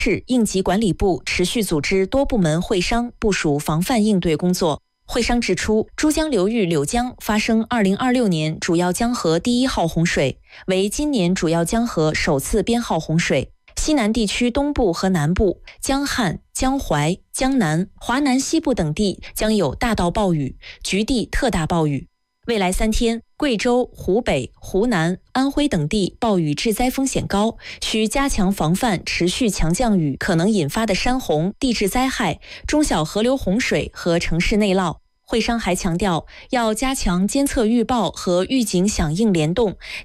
市应急管理部持续组织多部门会商，部署防范应对工作。会商指出，珠江流域柳江发生2026年主要江河第1号洪水，为今年主要江河首次编号洪水。西南地区东部和南部、江汉、江淮、江南、华南西部等地将有大到暴雨，局地特大暴雨。未来3天，贵州、湖北、湖南、安徽等地暴雨致灾风险高，需加强防范持续强降雨可能引发的山洪、地质灾害、中小河流洪水和城市内涝。会商还强调，要加强监测预报和预警响应联动，